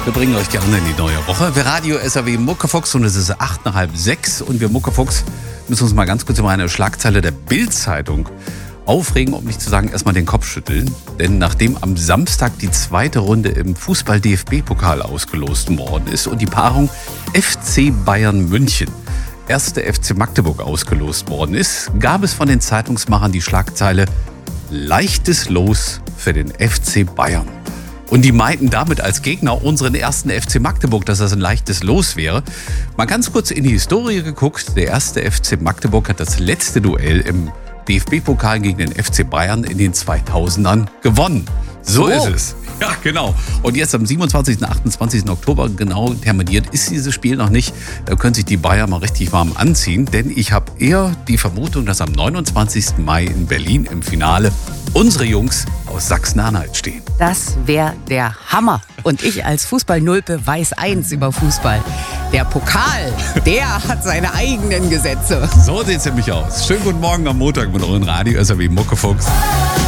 Wir bringen euch gerne in die neue Woche. Wir Radio SAW Muckefuchs und es ist 8 nach halb 6 und wir Muckefuchs müssen uns mal ganz kurz über eine Schlagzeile der Bild-Zeitung aufregen, um nicht zu sagen erstmal den Kopf schütteln. Denn nachdem am Samstag die zweite Runde im Fußball-DFB-Pokal ausgelost worden ist und die Paarung FC Bayern München, erste FC Magdeburg ausgelost worden ist, gab es von den Zeitungsmachern die Schlagzeile leichtes Los für den FC Bayern. Und die meinten damit als Gegner unseren ersten FC Magdeburg, dass das ein leichtes Los wäre. Mal ganz kurz in die Historie geguckt. Der erste FC Magdeburg hat das letzte Duell im DFB-Pokal gegen den FC Bayern in den 2000ern gewonnen. So ist es. Ja, genau. Und jetzt am 27. und 28. Oktober genau terminiert ist dieses Spiel noch nicht. Da können sich die Bayern mal richtig warm anziehen. Denn ich habe eher die Vermutung, dass am 29. Mai in Berlin im Finale unsere Jungs aus Sachsen-Anhalt stehen. Das wäre der Hammer. Und ich als Fußball-Nulpe weiß eins über Fußball. Der Pokal, der hat seine eigenen Gesetze. So sieht es nämlich aus. Schönen guten Morgen am Montag mit euren Radio SAW Muckefuchs.